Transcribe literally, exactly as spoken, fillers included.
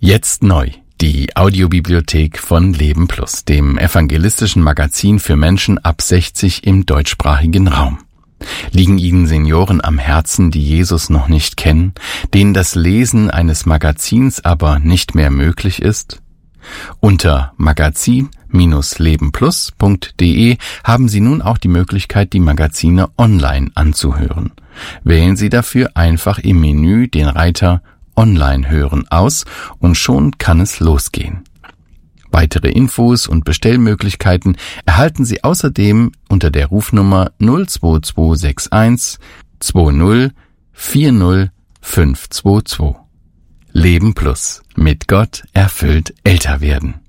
Jetzt neu. Die Audiobibliothek von Leben Plus, dem evangelistischen Magazin für Menschen ab sechzig im deutschsprachigen Raum. Liegen Ihnen Senioren am Herzen, die Jesus noch nicht kennen, denen das Lesen eines Magazins aber nicht mehr möglich ist? Unter magazin Bindestrich lebenplus Punkt de haben Sie nun auch die Möglichkeit, die Magazine online anzuhören. Wählen Sie dafür einfach im Menü den Reiter Online hören aus und schon kann es losgehen. Weitere Infos und Bestellmöglichkeiten erhalten Sie außerdem unter der Rufnummer null zwei zwei sechs eins zwei null vier null fünf zwei zwei. Leben Plus. Mit Gott erfüllt älter werden.